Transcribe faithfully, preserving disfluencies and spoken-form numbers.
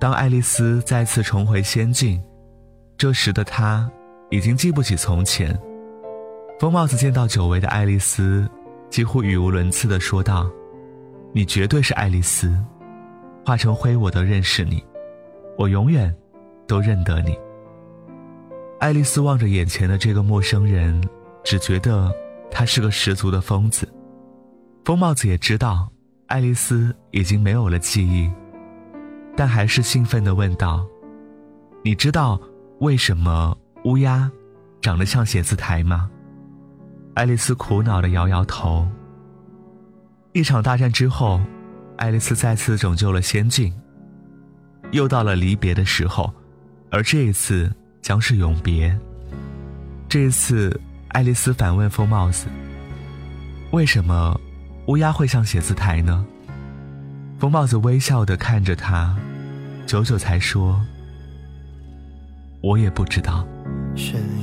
当爱丽丝再次重回仙境，这时的她已经记不起从前。疯帽子见到久违的爱丽丝，几乎语无伦次地说道：你绝对是爱丽丝，化成灰我都认识你，我永远都认得你。爱丽丝望着眼前的这个陌生人，只觉得他是个十足的疯子。疯帽子也知道爱丽丝已经没有了记忆，但还是兴奋地问道：你知道为什么乌鸦长得像写字台吗？爱丽丝苦恼地摇摇头。一场大战之后，爱丽丝再次拯救了仙境，又到了离别的时候，而这一次将是永别。这一次爱丽丝反问疯帽子：为什么乌鸦会像写字台呢？疯帽子微笑地看着她，久久才说：我也不知道。 深